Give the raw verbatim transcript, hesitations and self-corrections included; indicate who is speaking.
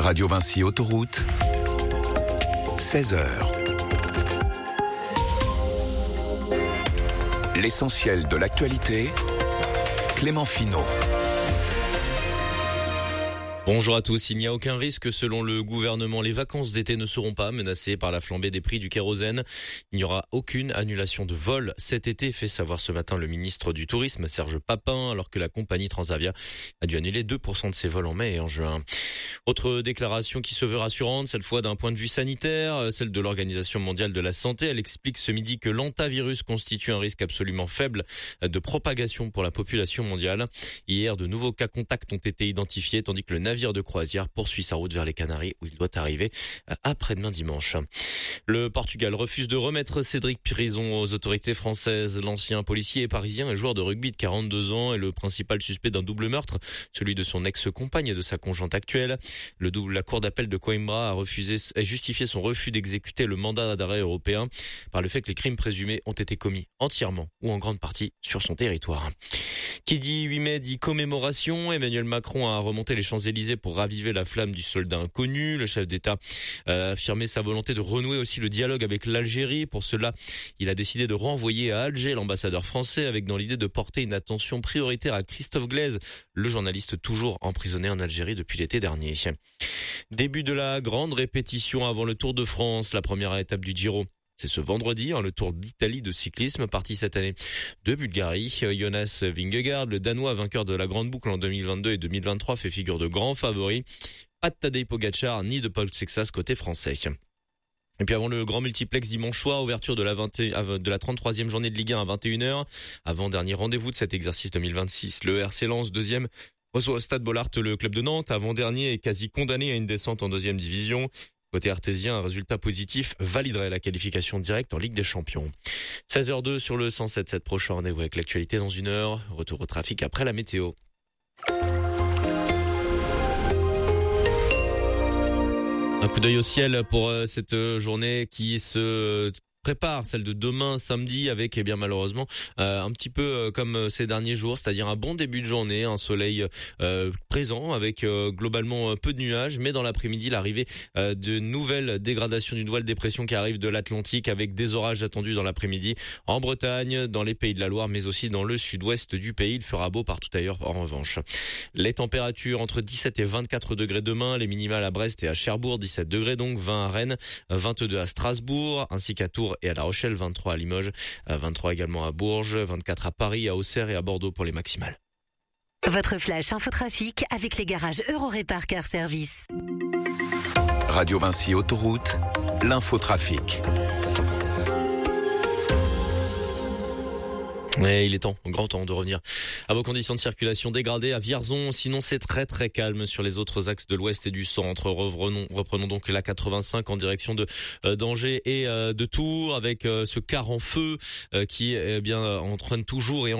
Speaker 1: Radio Vinci Autoroute, seize heures. L'essentiel de l'actualité, Clément Finot.
Speaker 2: Bonjour à tous. Il n'y a aucun risque selon le gouvernement. Les vacances d'été ne seront pas menacées par la flambée des prix du kérosène. Il n'y aura aucune annulation de vol cet été, fait savoir ce matin le ministre du Tourisme, Serge Papin, alors que la compagnie Transavia a dû annuler deux pour cent de ses vols en mai et en juin. Autre déclaration qui se veut rassurante, cette fois d'un point de vue sanitaire, celle de l'Organisation mondiale de la santé. Elle explique ce midi que l'hantavirus constitue un risque absolument faible de propagation pour la population mondiale. Hier, de nouveaux cas contacts ont été identifiés, tandis que le navire de croisière poursuit sa route vers les Canaries où il doit arriver après-demain dimanche. Le Portugal refuse de remettre Cédric Prison aux autorités françaises. L'ancien policier parisien et joueur de rugby de quarante-deux ans est le principal suspect d'un double meurtre, celui de son ex-compagne et de sa conjointe actuelle. Le double, la cour d'appel de Coimbra a refusé, a justifié son refus d'exécuter le mandat d'arrêt européen par le fait que les crimes présumés ont été commis entièrement ou en grande partie sur son territoire. Qui dit huit mai dit commémoration. Emmanuel Macron a remonté les Champs-Élysées pour raviver la flamme du soldat inconnu. Le chef d'État a affirmé sa volonté de renouer aussi le dialogue avec l'Algérie. Pour cela, il a décidé de renvoyer à Alger l'ambassadeur français avec dans l'idée de porter une attention prioritaire à Christophe Glaise, le journaliste toujours emprisonné en Algérie depuis l'été dernier. Début de la grande répétition avant le Tour de France, la première étape du Giro. C'est ce vendredi, hein, le Tour d'Italie de cyclisme, parti cette année de Bulgarie. Jonas Vingegaard, le Danois vainqueur de la Grande Boucle en deux mille vingt-deux et deux mille vingt-trois, fait figure de grand favori. Pas de Tadej Pogacar ni de Paul Sexas côté français. Et puis avant le grand multiplex dimanche soir, ouverture de la, vingt de la trente-troisième journée de Ligue un à vingt et une heures. Avant-dernier rendez-vous de cet exercice deux mille vingt-six. Le R C Lens, deuxième, reçoit au Stade Bollaert le club de Nantes. Avant-dernier est quasi condamné à une descente en deuxième division. Côté artésien, un résultat positif validerait la qualification directe en Ligue des Champions. seize heures deux sur le cent sept virgule sept, prochain rendez-vous avec l'actualité dans une heure. Retour au trafic après la météo. Un coup d'œil au ciel pour cette journée qui se prépare, celle de demain samedi, avec eh bien malheureusement euh, un petit peu euh, comme ces derniers jours, c'est-à-dire un bon début de journée, un soleil euh, présent avec euh, globalement peu de nuages, mais dans l'après-midi l'arrivée euh, de nouvelles dégradations d'une nouvelle dépression qui arrive de l'Atlantique avec des orages attendus dans l'après-midi en Bretagne, dans les Pays de la Loire, mais aussi dans le sud-ouest du pays. Il fera beau partout ailleurs en revanche. Les températures entre dix-sept et vingt-quatre degrés demain, les minimales à Brest et à Cherbourg, dix-sept degrés donc, vingt à Rennes, vingt-deux à Strasbourg, ainsi qu'à Tours et à La Rochelle, vingt-trois à Limoges, vingt-trois également à Bourges, vingt-quatre à Paris, à Auxerre et à Bordeaux pour les maximales.
Speaker 3: Votre flash infotrafic avec les garages Eurorépar Car Service.
Speaker 1: Radio Vinci Autoroute, l'infotrafic.
Speaker 2: Et il est temps, grand temps de revenir à vos conditions de circulation dégradées à Vierzon. Sinon, c'est très très calme sur les autres axes de l'ouest et du centre. Revenons, reprenons donc l'A quatre-vingt-cinq en direction de euh, d'Angers et euh, de Tours avec euh, ce car en feu euh, qui eh bien entraîne toujours et